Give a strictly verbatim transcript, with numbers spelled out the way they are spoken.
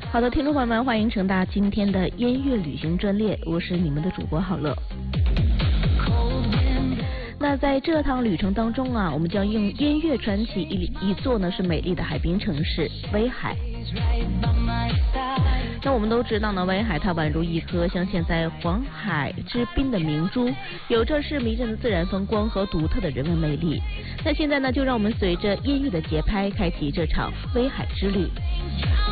好的，听众朋友们，欢迎乘搭今天的音乐旅行专列，我是你们的主播郝乐。那在这趟旅程当中啊，我们将用音乐传奇一一座呢是美丽的海滨城市威海。那我们都知道呢，威海它宛如一颗镶嵌在黄海之滨的明珠，有着是迷人的自然风光和独特的人文魅力。那现在呢，就让我们随着音乐的节拍，开启这场威海之旅。